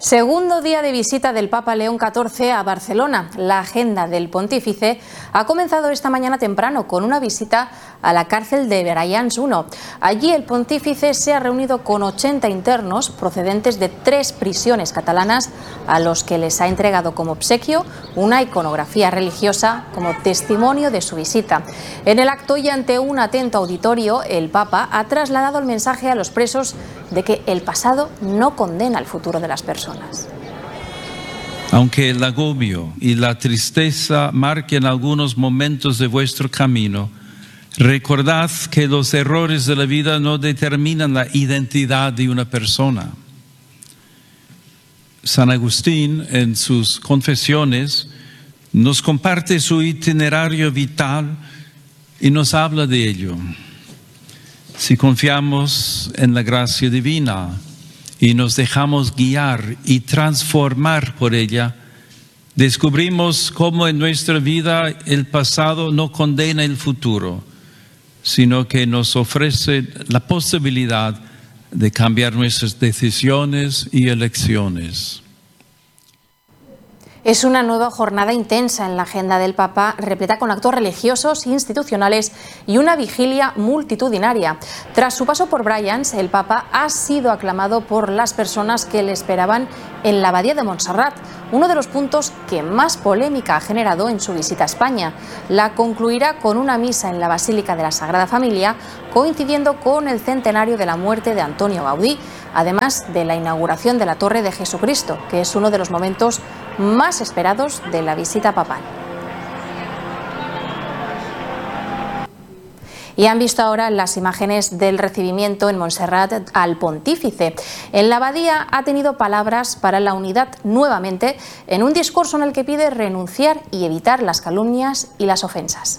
Segundo día de visita del Papa León XIV a Barcelona. La agenda del pontífice ha comenzado esta mañana temprano con una visita a la cárcel de Brians I. Allí el pontífice se ha reunido con 80 internos procedentes de 3 prisiones catalanas a los que les ha entregado como obsequio una iconografía religiosa como testimonio de su visita. En el acto y ante un atento auditorio, el Papa ha trasladado el mensaje a los presos de que el pasado no condena el futuro de las personas. Aunque el agobio y la tristeza marquen algunos momentos de vuestro camino, recordad que los errores de la vida no determinan la identidad de una persona. San Agustín, en sus Confesiones, nos comparte su itinerario vital y nos habla de ello. Si confiamos en la gracia divina y nos dejamos guiar y transformar por ella, descubrimos cómo en nuestra vida el pasado no condena el futuro, sino que nos ofrece la posibilidad de cambiar nuestras decisiones y elecciones. Es una nueva jornada intensa en la agenda del Papa, repleta con actos religiosos, institucionales y una vigilia multitudinaria. Tras su paso por Brians, el Papa ha sido aclamado por las personas que le esperaban en la Abadía de Montserrat, uno de los puntos que más polémica ha generado en su visita a España. La concluirá con una misa en la Basílica de la Sagrada Familia, coincidiendo con el centenario de la muerte de Antonio Gaudí, además de la inauguración de la Torre de Jesucristo, que es uno de los momentos más esperados de la visita papal. Y han visto ahora las imágenes del recibimiento en Montserrat al pontífice. En la abadía ha tenido palabras para la unidad nuevamente en un discurso en el que pide renunciar y evitar las calumnias y las ofensas.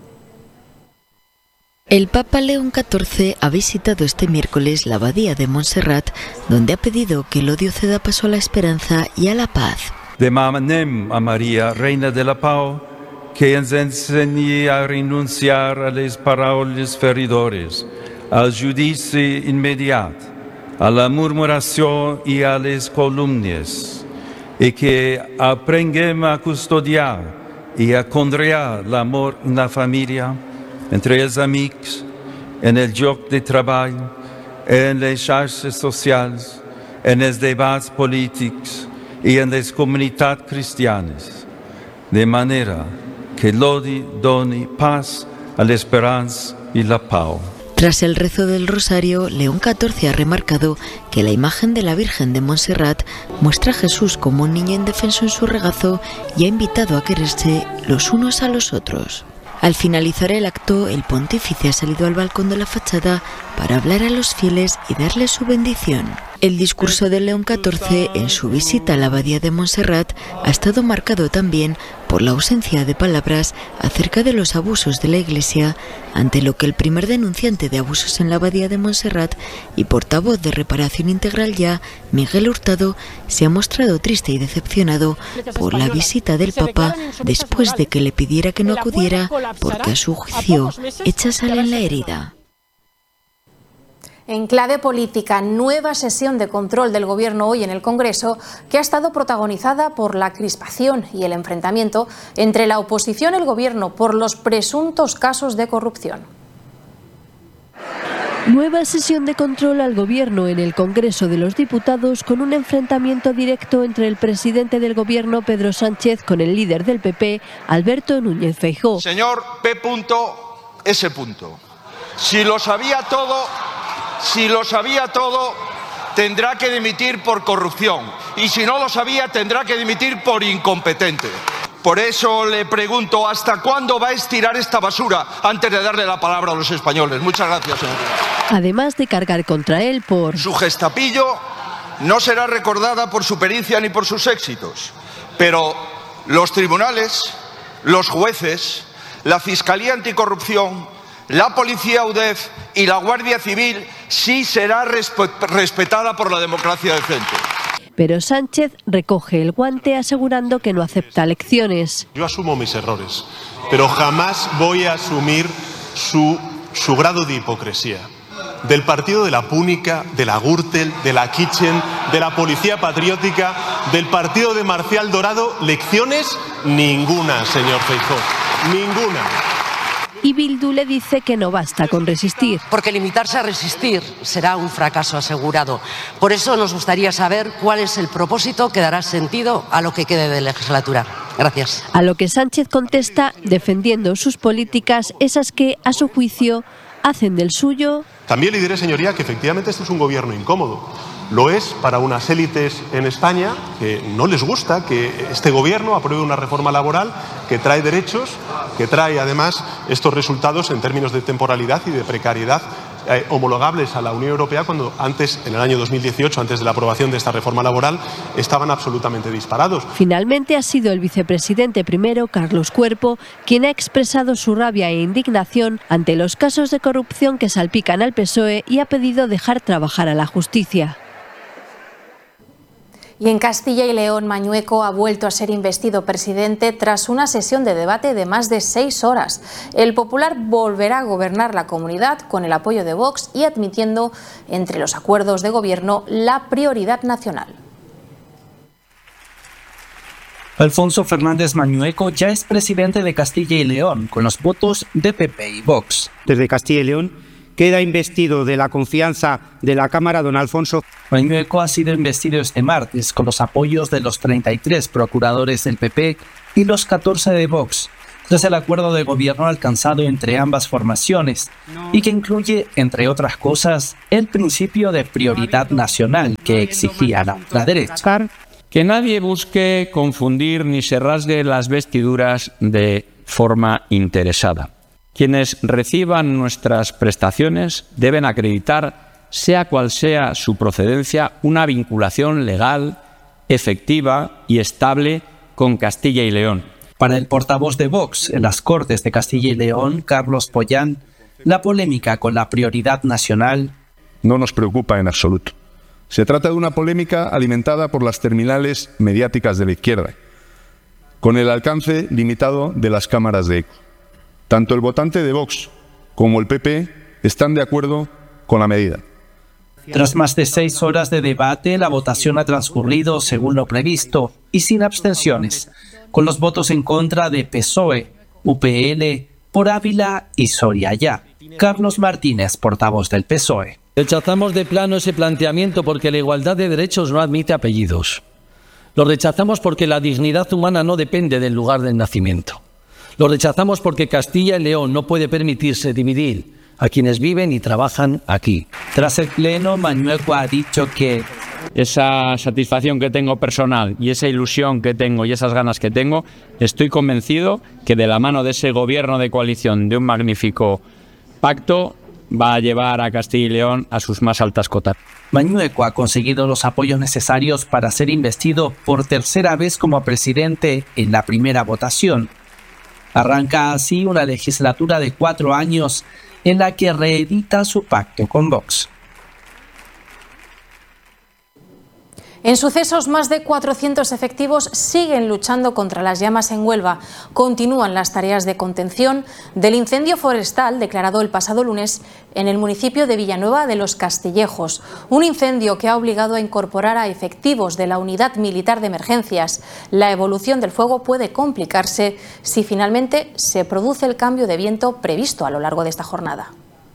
El Papa León XIV ha visitado este miércoles la abadía de Montserrat, donde ha pedido que el odio ceda paso a la esperanza y a la paz. Demanem a Maria, Reina de la Pau, que ens ensenyi a renunciar a les paraules feridores, al judici immediat, a la murmuració i a les calúmnies, i que aprenguem a custodiar i a conrear l'amor en la família, entre els amics, en el lloc de treball, en les xarxes socials, en els debats polítics i en les comunitats cristianes, de manera que l'odi doni paz a l'esperança y la pau. Tras el rezo del rosario, León XIV ha remarcado que la imagen de la Virgen de Montserrat muestra a Jesús como un niño indefenso en su regazo y ha invitado a quererse los unos a los otros. Al finalizar el acto, el pontífice ha salido al balcón de la fachada para hablar a los fieles y darles su bendición. El discurso de León XIV en su visita a la abadía de Montserrat ha estado marcado también por la ausencia de palabras acerca de los abusos de la Iglesia, ante lo que el primer denunciante de abusos en la abadía de Montserrat y portavoz de Reparación Integral Ya, Miguel Hurtado, se ha mostrado triste y decepcionado por la visita del Papa después de que le pidiera que no acudiera porque a su juicio echa sal en la herida. En clave política, nueva sesión de control del Gobierno hoy en el Congreso, que ha estado protagonizada por la crispación y el enfrentamiento entre la oposición y el Gobierno por los presuntos casos de corrupción. Nueva sesión de control al Gobierno en el Congreso de los Diputados, con un enfrentamiento directo entre el presidente del Gobierno, Pedro Sánchez, con el líder del PP, Alberto Núñez Feijóo. Señor P.S. Si lo sabía todo, tendrá que dimitir por corrupción. Y si no lo sabía, tendrá que dimitir por incompetente. Por eso le pregunto, ¿hasta cuándo va a estirar esta basura antes de darle la palabra a los españoles? Muchas gracias, señor. Además de cargar contra él por... Su gestapillo no será recordada por su pericia ni por sus éxitos. Pero los tribunales, los jueces, la Fiscalía Anticorrupción, la Policía UDEF y la Guardia Civil sí será respetada por la democracia decente. Pero Sánchez recoge el guante asegurando que no acepta lecciones. Yo asumo mis errores, pero jamás voy a asumir su grado de hipocresía. del partido de la Púnica, de la Gürtel, de la Kitchen, de la Policía Patriótica, del partido de Marcial Dorado. Lecciones ninguna, señor Feijóo, ninguna. Y Bildu le dice que no basta con resistir. Porque limitarse a resistir será un fracaso asegurado. Por eso nos gustaría saber cuál es el propósito que dará sentido a lo que quede de legislatura. Gracias. A lo que Sánchez contesta defendiendo sus políticas, esas que, a su juicio, hacen del suyo. También le diré, señoría, que efectivamente este es un gobierno incómodo. Lo es para unas élites en España que no les gusta que este gobierno apruebe una reforma laboral que trae derechos, que trae además estos resultados en términos de temporalidad y de precariedad homologables a la Unión Europea, cuando antes, en el año 2018, antes de la aprobación de esta reforma laboral, estaban absolutamente disparados. Finalmente ha sido el vicepresidente primero, Carlos Cuerpo, quien ha expresado su rabia e indignación ante los casos de corrupción que salpican al PSOE y ha pedido dejar trabajar a la justicia. Y en Castilla y León, Mañueco ha vuelto a ser investido presidente tras una sesión de debate de más de 6 horas. El Popular volverá a gobernar la comunidad con el apoyo de Vox y admitiendo entre los acuerdos de gobierno la prioridad nacional. Alfonso Fernández Mañueco ya es presidente de Castilla y León con los votos de PP y Vox. Desde Castilla y León queda investido de la confianza de la Cámara don Alfonso. Mañueco ha sido investido este martes con los apoyos de los 33 procuradores del PP y los 14 de Vox, tras el acuerdo de gobierno alcanzado entre ambas formaciones y que incluye, entre otras cosas, el principio de prioridad nacional que exigía la ultraderecha. Que nadie busque confundir ni se rasgue las vestiduras de forma interesada. Quienes reciban nuestras prestaciones deben acreditar, sea cual sea su procedencia, una vinculación legal, efectiva y estable con Castilla y León. Para el portavoz de Vox en las Cortes de Castilla y León, Carlos Pollán, la polémica con la prioridad nacional no nos preocupa en absoluto. Se trata de una polémica alimentada por las terminales mediáticas de la izquierda, con el alcance limitado de las cámaras de eco. Tanto el votante de Vox como el PP están de acuerdo con la medida. Tras más de 6 horas de debate, la votación ha transcurrido según lo previsto y sin abstenciones, con los votos en contra de PSOE, UPL, Por Ávila y Soria Ya. Carlos Martínez, portavoz del PSOE. Rechazamos de plano ese planteamiento porque la igualdad de derechos no admite apellidos. Lo rechazamos porque la dignidad humana no depende del lugar del nacimiento. Lo rechazamos porque Castilla y León no puede permitirse dividir a quienes viven y trabajan aquí. Tras el pleno, Mañueco ha dicho que esa satisfacción que tengo personal y esa ilusión que tengo y esas ganas que tengo, estoy convencido que de la mano de ese gobierno de coalición, de un magnífico pacto, va a llevar a Castilla y León a sus más altas cotas. Mañueco ha conseguido los apoyos necesarios para ser investido por tercera vez como presidente en la primera votación. Arranca así una legislatura de 4 años en la que reedita su pacto con Vox. En sucesos, más de 400 efectivos siguen luchando contra las llamas en Huelva. Continúan las tareas de contención del incendio forestal declarado el pasado lunes en el municipio de Villanueva de los Castillejos. Un incendio que ha obligado a incorporar a efectivos de la Unidad Militar de Emergencias. La evolución del fuego puede complicarse si finalmente se produce el cambio de viento previsto a lo largo de esta jornada.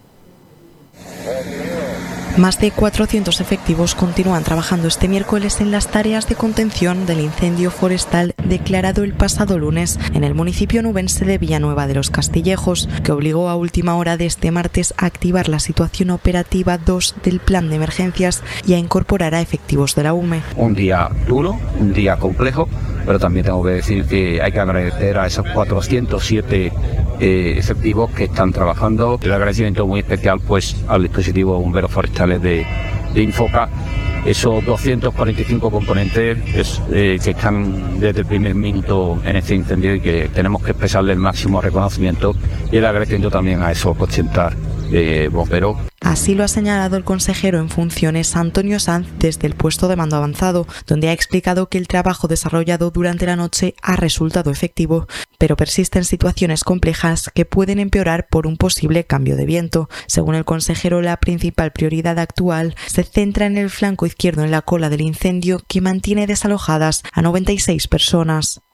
Más de 400 efectivos continúan trabajando este miércoles en las tareas de contención del incendio forestal declarado el pasado lunes en el municipio nubense de Villanueva de los Castillejos, que obligó a última hora de este martes a activar la situación operativa 2 del plan de emergencias y a incorporar a efectivos de la UME. Un día duro, un día complejo, pero también tengo que decir que hay que agradecer a esos 407 efectivos que están trabajando. El agradecimiento muy especial pues al dispositivo bomberos forestales de Infoca, esos 245 componentes que están desde el primer minuto en este incendio y que tenemos que expresarle el máximo reconocimiento y el agradecimiento también a esos 80 bomberos. Así lo ha señalado el consejero en funciones Antonio Sanz desde el puesto de mando avanzado, donde ha explicado que el trabajo desarrollado durante la noche ha resultado efectivo, pero persisten situaciones complejas que pueden empeorar por un posible cambio de viento. Según el consejero, la principal prioridad actual se centra en el flanco izquierdo en la cola del incendio, que mantiene desalojadas a 96 personas.